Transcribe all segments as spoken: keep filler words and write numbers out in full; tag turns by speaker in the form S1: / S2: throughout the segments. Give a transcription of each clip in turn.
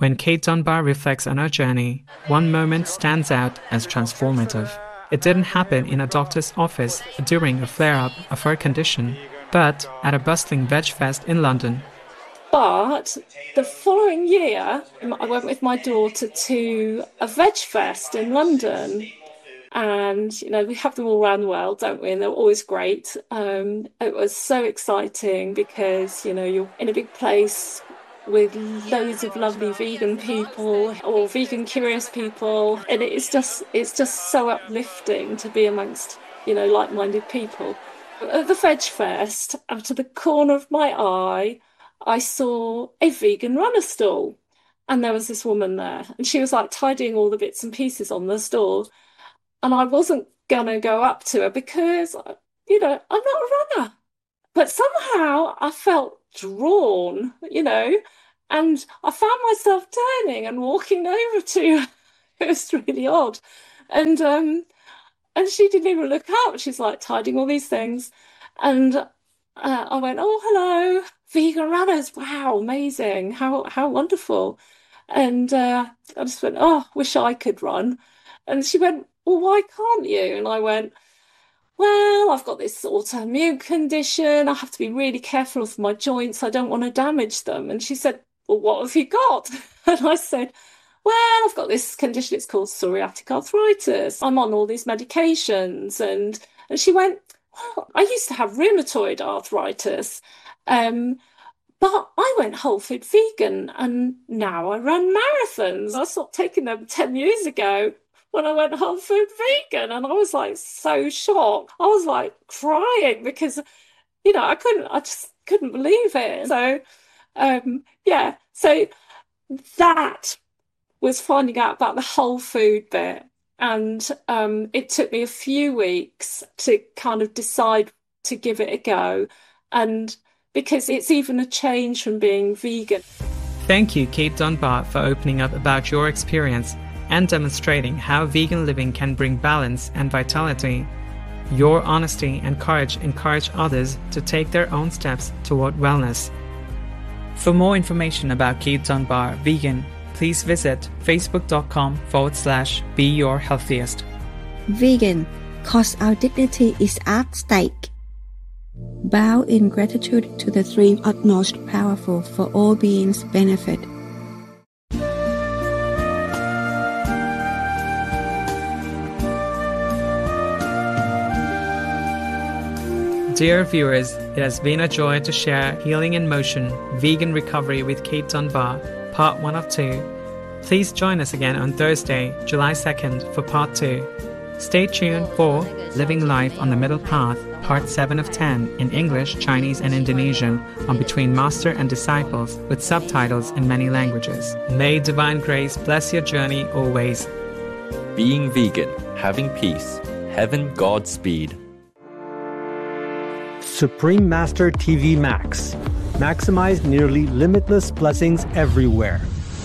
S1: When Kate Dunbar reflects on her journey, one moment stands out as transformative. It didn't happen in a doctor's office during a flare-up of her condition, but at a bustling veg fest in London.
S2: But the following year, I went with my daughter to a veg fest in London. And, you know, we have them all around the world, don't we? And they're always great. Um, it was so exciting because, you know, you're in a big place with loads of lovely vegan people or vegan curious people. And it's just, it's just so uplifting to be amongst, you know, like-minded people. At the veg fest, out of the corner of my eye, I saw a vegan runner stall. And there was this woman there. And she was like tidying all the bits and pieces on the stall. And I wasn't going to go up to her because, you know, I'm not a runner. But somehow I felt drawn, you know, and I found myself turning and walking over to her. It was really odd. And um, and she didn't even look up. She's like tidying all these things. And uh, I went, oh, hello, vegan runners. Wow, amazing. How, how wonderful. And uh, I just went, oh, wish I could run. And she went, well, why can't you? And I went, well, I've got this autoimmune condition. I have to be really careful of my joints. I don't want to damage them. And she said, well, what have you got? And I said, well, I've got this condition. It's called psoriatic arthritis. I'm on all these medications. And, and she went, well, I used to have rheumatoid arthritis. Um, but I went whole food vegan and now I run marathons. I stopped taking them ten years ago when I went whole food vegan, and I was like so shocked. I was like crying because, you know, I couldn't, I just couldn't believe it. So, um, yeah, so that was finding out about the whole food bit. And um, it took me a few weeks to kind of decide to give it a go. And because it's even a change from being vegan.
S1: Thank you, Kate Dunbar, for opening up about your experience and demonstrating how vegan living can bring balance and vitality. Your honesty and courage encourage others to take their own steps toward wellness. For more information about Kate Dunbar Vegan, please visit facebook.com forward slash be your healthiest.
S3: Vegan, cause our dignity is at stake. Bow in gratitude to the three utmost powerful for all beings' benefit.
S1: Dear viewers, it has been a joy to share Healing in Motion, Vegan Recovery with Kate Dunbar, part one of two. Please join us again on Thursday, July second for part two. Stay tuned for Living Life on the Middle Path, part seven of ten in English, Chinese and Indonesian on Between Master and Disciples with subtitles in many languages. May divine grace bless your journey always.
S4: Being vegan, having peace, heaven Godspeed.
S5: Supreme Master T V Max. Maximize nearly limitless blessings everywhere.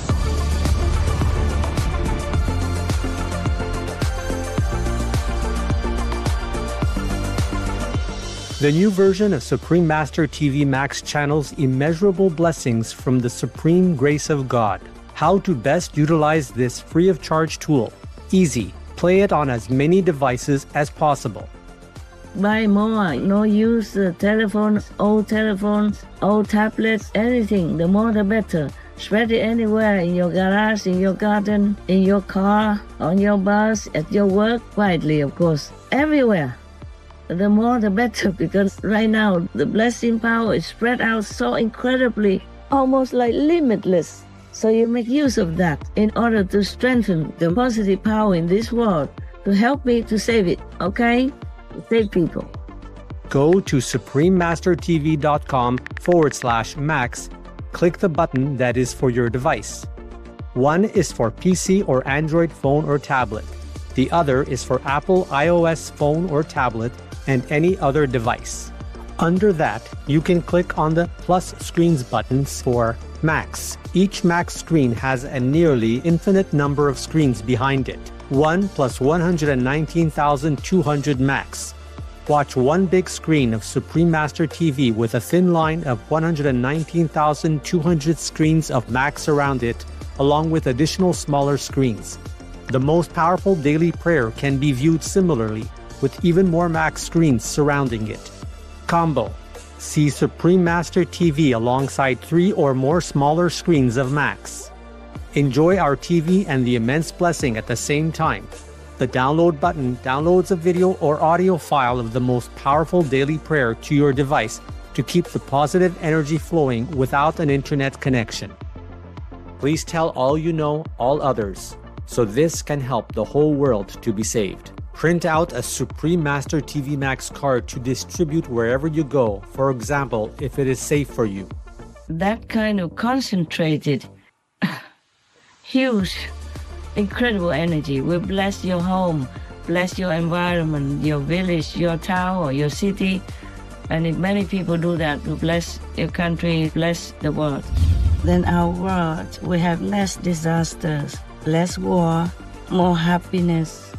S5: The new version of Supreme Master T V Max channels immeasurable blessings from the supreme grace of God. How to best utilize this free of charge tool. Easy. Play it on as many devices as possible.
S6: Buy more, no use uh, telephones, old telephones, old tablets, anything, the more the better. Spread it anywhere, in your garage, in your garden, in your car, on your bus, at your work, quietly of course, everywhere. The more the better, because right now the blessing power is spread out so incredibly, almost like limitless. So you make use of that in order to strengthen the positive power in this world, to help me to save it, okay? Save people.
S5: Go to suprememastertv.com forward slash max. Click the button that is for your device. One is for P C or Android phone or tablet. The other is for Apple iOS phone or tablet and any other device. Under that, you can click on the plus screens buttons for Max. Each Max screen has a nearly infinite number of screens behind it. one plus one hundred nineteen thousand two hundred Max. Watch one big screen of Supreme Master T V with a thin line of one hundred nineteen thousand two hundred screens of Max around it, along with additional smaller screens. The most powerful daily prayer can be viewed similarly, with even more Max screens surrounding it. Combo. See Supreme Master T V alongside three or more smaller screens of Max. Enjoy our T V and the immense blessing at the same time. The download button downloads a video or audio file of the most powerful daily prayer to your device to keep the positive energy flowing without an internet connection. Please tell all you know, all others, so this can help the whole world to be saved. Print out a Supreme Master T V Max card to distribute wherever you go, for example, if it is safe for you.
S6: That kind of concentrated, huge, incredible energy will bless your home, bless your environment, your village, your town, or your city. And if many people do that, will bless your country, bless the world. Then our world will have less disasters, less war, more happiness,